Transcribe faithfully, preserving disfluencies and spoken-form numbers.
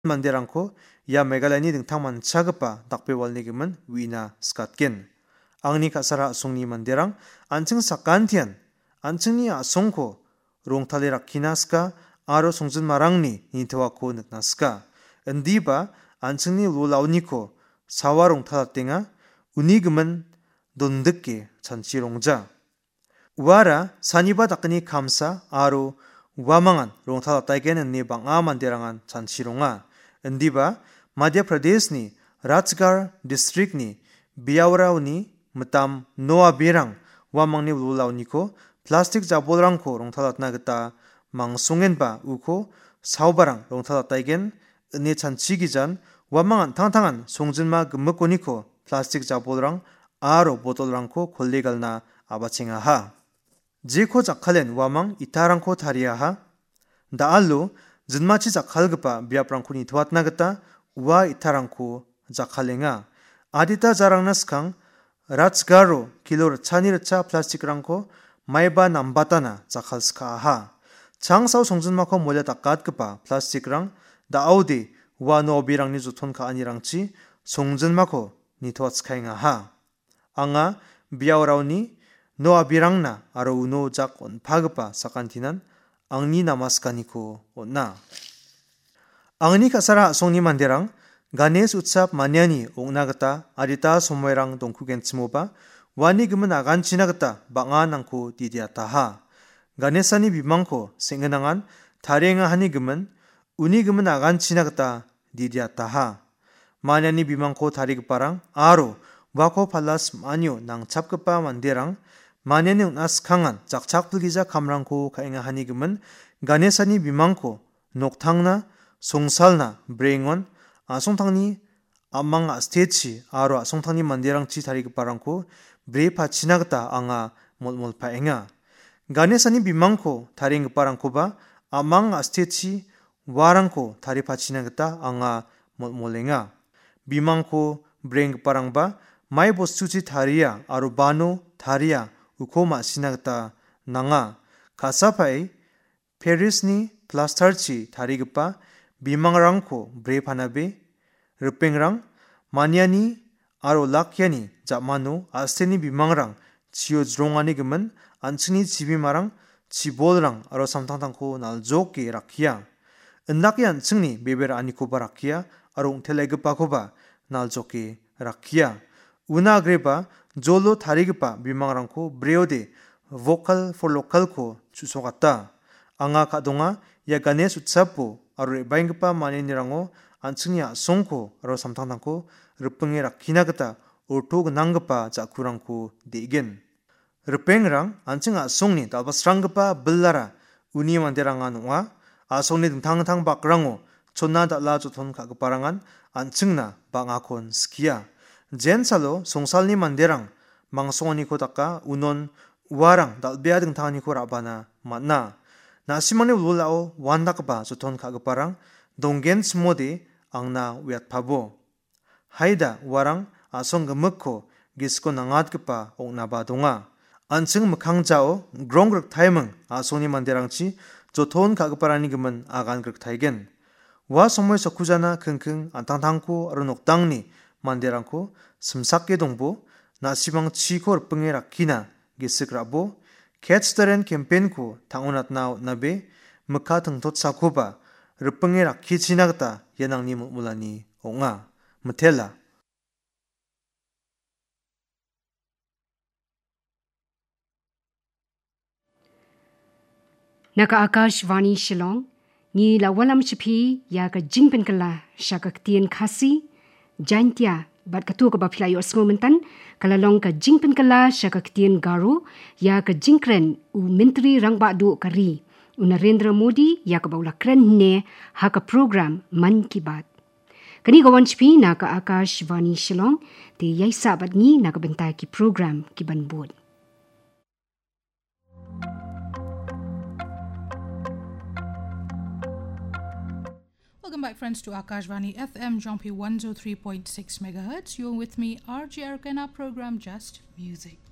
manderangko ya Meghalayani dingtangman chagapa dakpewalnigiman wina skatgen. Angni kasara asongni manderang anching sakantian anchingni asongko rongtale rakkinaska aro songjin marangni nitawako niknaska. Endiba anchingni lolawniko sawa rongtalatenga unigiman dondeke chanchirongja. Wara saniba dakni kamsa aro wamangan rongtalataigen ni banga manderangan chanchironga. Endiba Madhya Pradesh ni Rajgarh district ni Biawrao ni matam noa berang wamangni lulawniko plastic jabolrangko rongtalatna gita mangsongenba uko saubarang rongtalataigen ni chanchigijan wamangan tangtangan songjinma gimmikoniko plastic jabolrang aro botolrangko kollegalna abachengaha. Jeko jakkalen wamang itarangko tariaha. Daallo jinmachi jakkalgipa biaprangko nitoatna gita ua itarangko jakkalenga. Adita jarangna skang Rajgarho kilo rchani rcha plastikrangko maiba nambatana jakkalskaaha. Changsao songjinmako molya dakatgipa plastikrang daaude ua nobirangni joton kaanirangchi songjinmako nitoatskaengaha. Anga Biawraoni no abirangna aro uno jak onpagpa sakantinan angni namaskaniko onna. Angni kasara asongni manderang Ganesh Utsap manyani ongna gita adita somoirang dongkugenchimoba wani gimin aganchina gita banga nangko didiataha. Ganeshani bimangko sengenangan tarenga hani gimin uni gimin aganchina gita didiataha. Manyani bimangko tarigiparang aro wako palas manyo nang chapgipa manderang Manyani unas kangan jakchakpilgija kamrangko kaenga hanigimin Ganeshani bimangko noktangna songsalna brengon asongtangni amang astechi aro asongtangni manderangchi tarigiparangko bre pachina gita anga molmolpaenga. Ganeshani bimangko taringgiparangkoba amang astechi warangko taripachina gita anga molmolenga. Bimangko brenggiparangba mai bostuchi taria aro bano taria uko masina gita nanga. Kasapai Paris ni plasterchi tarigipa bimangrangko bre panabe ripengrang manyani aro lakyani japmano asteni bimangrang chio jrongani gimin anchini chibimarang chibolrang aro samtangtangko naljoke rakia. Indaki anchingni beber anikoba rakia aro ungtelegipakoba naljoke rakia. Una greba jolo tarigipa bimangrangko breode vocal for local ko chusogata. Anga kadonga ya Ganesh Utsapo aro rebainggipa manenirango anchingni asongko aro samtangtangko ripengi rakkina gita orto gnanggipa jakurangko deigen. Ripengrang anching asongni dalbasranggipa billara uni manderangan ongha. Asongni dingtang-dingtang bakrango chonna dala joton kagiparangan anchingna bangakon skia. Jensalo songsalni manderang mangsonganiko daka unon warang dalbea dingtanganiko rabana matna. Nasimangni ululao wandakba joton kagiparang donggen smode angna wiatpabo. Haida warang asong gemukko gisko nangatgipa ongna donga. Anching mukhangjao grongruk taimeng asongni manderangchi joton kagiparani gimin agan gruk taigen. Wa somoy sokujana kengkeng antangtangko aro noktangni manderangko simsakke dongbo nasibang chiko rpengi rakkina gisik rabo catch the rain campaign ko tangonatna nabe mukha tengtotsakoba rpengi rakkichina gita yanangni mulani onga mutela. Naka Akashvani Shillong ni la walam chipi ya ka jingpen kala shakak tien khasi jantia bat katu ka bapilai osmo mentan kala long ka jingpen kala shakak tien garu ya ka jingkren u menteri rangba du kari u Narendra Modi ya ka baula kren ne ha ka program Man Ki Baat. Kani gawan chipi naka Akashvani Shillong te yai sabat ni naka bentai ki program ki banbud. Welcome back, friends, to Akashvani F M, Jompi one oh three point six megahertz. You're with me, R J Erica, in our program Just Music.